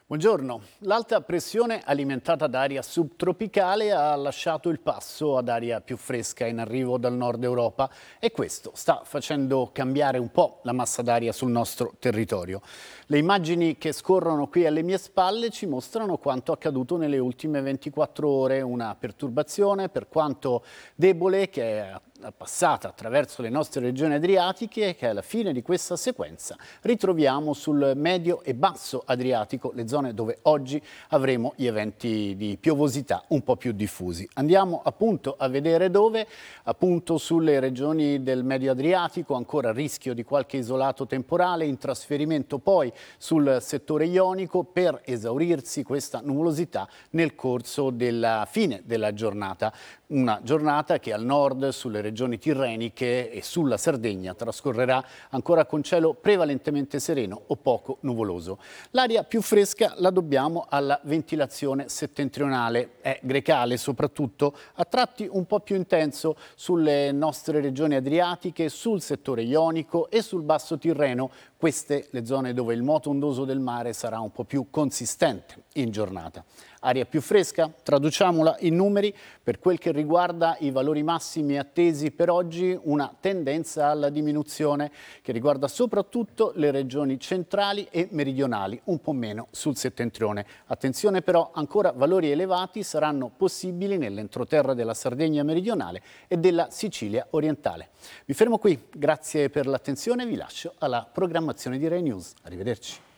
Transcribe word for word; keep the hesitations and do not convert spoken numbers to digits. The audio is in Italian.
Buongiorno. L'alta pressione alimentata da aria subtropicale ha lasciato il passo ad aria più fresca in arrivo dal nord Europa e questo sta facendo cambiare un po' la massa d'aria sul nostro territorio. Le immagini che scorrono qui alle mie spalle ci mostrano quanto accaduto nelle ultime ventiquattro ore, una perturbazione per quanto debole che è passata attraverso le nostre regioni adriatiche e che alla fine di questa sequenza ritroviamo sul medio e basso Adriatico, le zone dove oggi avremo gli eventi di piovosità un po' più diffusi. Andiamo appunto a vedere dove, appunto sulle regioni del medio Adriatico, ancora rischio di qualche isolato temporale, in trasferimento poi sul settore ionico per esaurirsi questa nuvolosità nel corso della fine della giornata. Una giornata che al nord, sulle regioni tirreniche e sulla Sardegna trascorrerà ancora con cielo prevalentemente sereno o poco nuvoloso. L'aria più fresca la dobbiamo alla ventilazione settentrionale, è grecale soprattutto, a tratti un po' più intenso sulle nostre regioni adriatiche, sul settore ionico e sul basso Tirreno, queste le zone dove il moto ondoso del mare sarà un po' più consistente in giornata. Aria più fresca, traduciamola in numeri, per quel che riguarda i valori massimi attesi per oggi, una tendenza alla diminuzione che riguarda soprattutto le regioni centrali e meridionali, un po' meno sul settentrione. Attenzione però, ancora valori elevati saranno possibili nell'entroterra della Sardegna meridionale e della Sicilia orientale. Mi fermo qui, grazie per l'attenzione e vi lascio alla programmazione di Rai News. Arrivederci.